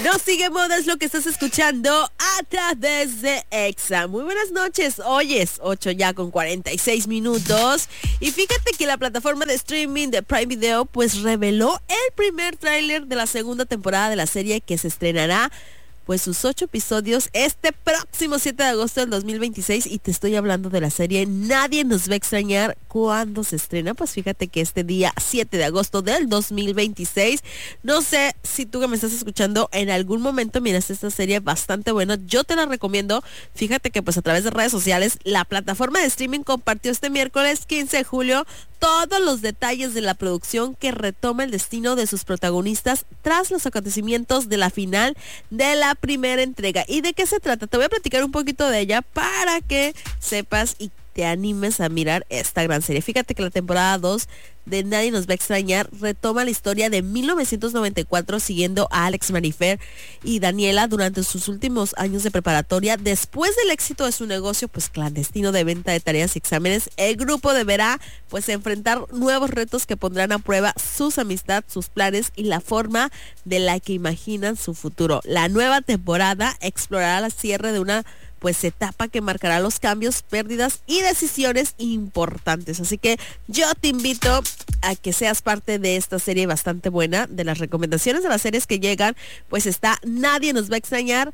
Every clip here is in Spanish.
No sigue moda, es lo que estás escuchando a través de Exa. Muy buenas noches, hoy es 8 ya con 46 minutos. Y fíjate que la plataforma de streaming de Prime Video pues reveló el primer tráiler de la segunda temporada de la serie que se estrenará pues sus 8 episodios este próximo 7 de agosto del 2026 y te estoy hablando de la serie Nadie nos va a extrañar. ¿Cuándo se estrena? Pues fíjate que este día 7 de agosto del 2026. No sé si tú que me estás escuchando en algún momento miraste esta serie bastante buena. Yo te la recomiendo. Fíjate que pues a través de redes sociales la plataforma de streaming compartió este miércoles 15 de julio todos los detalles de la producción que retoma el destino de sus protagonistas tras los acontecimientos de la final de la primera entrega. ¿Y de qué se trata? Te voy a platicar un poquito de ella para que sepas y te animes a mirar esta gran serie. Fíjate que la temporada 2 de Nadie nos va a extrañar retoma la historia de 1994 siguiendo a Alex Marifer y Daniela durante sus últimos años de preparatoria. Después del éxito de su negocio pues clandestino de venta de tareas y exámenes, el grupo deberá pues enfrentar nuevos retos que pondrán a prueba sus amistades, sus planes y la forma de la que imaginan su futuro. La nueva temporada explorará la cierre de una pues etapa que marcará los cambios, pérdidas y decisiones importantes. Así que yo te invito a que seas parte de esta serie bastante buena. De las recomendaciones de las series que llegan, pues está Nadie nos va a extrañar,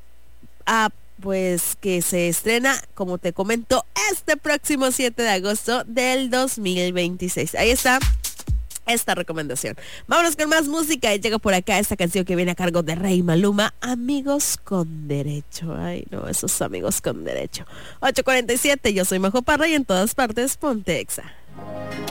pues que se estrena, como te comento, este próximo 7 de agosto del 2026. Ahí está esta recomendación. Vámonos con más música y llega por acá esta canción que viene a cargo de Rey Maluma, Amigos con Derecho. Ay, no, esos amigos con derecho. 8:47, yo soy Majo Parra y en todas partes ponte Exa.